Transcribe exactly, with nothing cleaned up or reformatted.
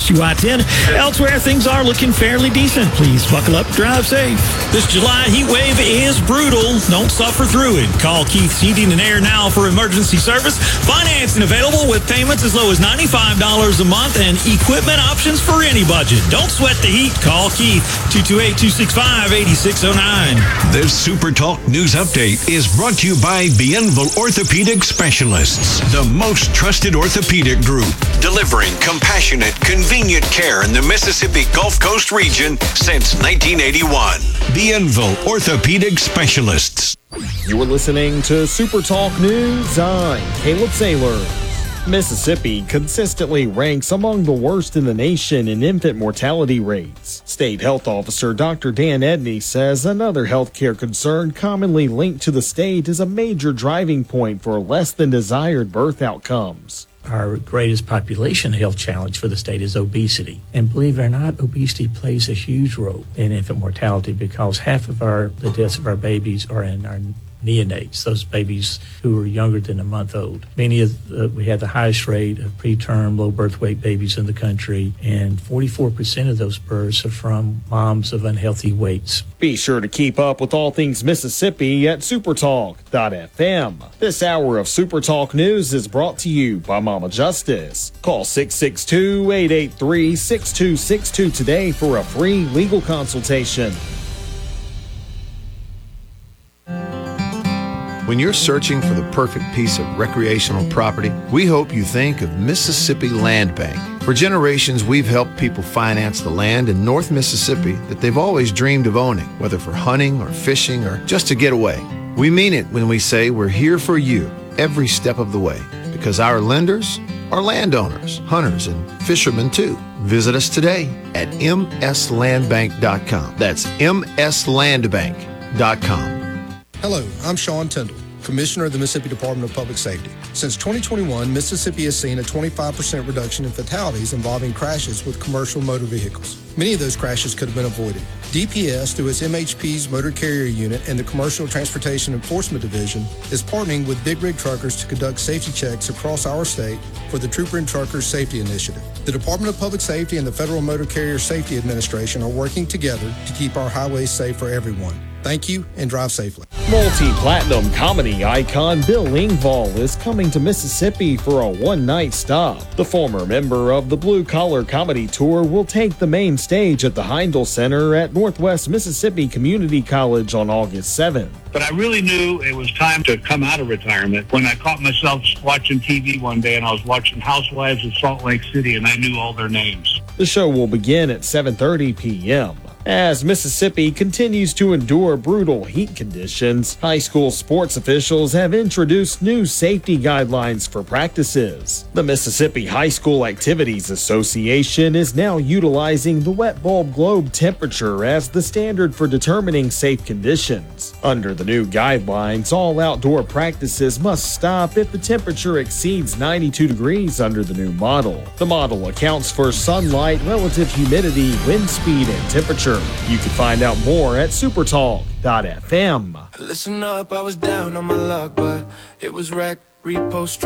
West U I ten. Elsewhere, things are looking fairly decent. Please buckle up, drive safe. This July heat wave is brutal. Don't suffer through it. Call Keith's Heating and Air now for emergency service. Financing available with payments as low as ninety-five dollars a month and equipment options for any budget. Don't sweat the heat. Call Keith, two two eight, two six five, eight six zero nine. This Super Talk News Update is brought to you by Bienville Orthopedic Specialists, the most trusted orthopedic group, delivering compassionate, convenient care in the Mississippi Gulf Coast region since nineteen eighty-one. Bienville Orthopedic Specialists. You are listening to Super Talk News. I'm Caleb Saylor. Mississippi consistently ranks among the worst in the nation in infant mortality rates. State Health Officer Doctor Dan Edney says another healthcare concern commonly linked to the state is a major driving point for less than desired birth outcomes. Our greatest population health challenge for the state is obesity. And believe it or not, obesity plays a huge role in infant mortality because half of our the deaths of our babies are in our neonates, those babies who are younger than a month old. Many of the, we have the highest rate of preterm, low birth weight babies in the country, and forty-four percent of those births are from moms of unhealthy weights. Be sure to keep up with all things Mississippi at supertalk dot f m. This hour of Super Talk News is brought to you by Mama Justice. Call six six two, eight eight three, six two six two today for a free legal consultation. When you're searching for the perfect piece of recreational property, we hope you think of Mississippi Land Bank. For generations, we've helped people finance the land in North Mississippi that they've always dreamed of owning, whether for hunting or fishing or just to get away. We mean it when we say we're here for you every step of the way, because our lenders are landowners, hunters, and fishermen too. Visit us today at m s land bank dot com. That's m s land bank dot com. Hello, I'm Sean Tyndall, Commissioner of the Mississippi Department of Public Safety. Since twenty twenty-one, Mississippi has seen a twenty-five percent reduction in fatalities involving crashes with commercial motor vehicles. Many of those crashes could have been avoided. D P S, through its M H P's Motor Carrier Unit and the Commercial Transportation Enforcement Division, is partnering with Big Rig Truckers to conduct safety checks across our state for the Trooper and Truckers Safety Initiative. The Department of Public Safety and the Federal Motor Carrier Safety Administration are working together to keep our highways safe for everyone. Thank you, and drive safely. Multi-platinum comedy icon Bill Engvall is coming to Mississippi for a one-night stop. The former member of the Blue Collar Comedy Tour will take the main stage at the Heindel Center at Northwest Mississippi Community College on August seventh. But I really knew it was time to come out of retirement when I caught myself watching T V one day and I was watching Housewives of Salt Lake City and I knew all their names. The show will begin at seven thirty p.m. As Mississippi continues to endure brutal heat conditions, high school sports officials have introduced new safety guidelines for practices. The Mississippi High School Activities Association is now utilizing the wet bulb globe temperature as the standard for determining safe conditions. Under the new guidelines, all outdoor practices must stop if the temperature exceeds ninety-two degrees under the new model. The model accounts for sunlight, relative humidity, wind speed, and temperature. You can find out more at supertalk dot f m. Listen up, I was down on my luck, but it was wreck, repost.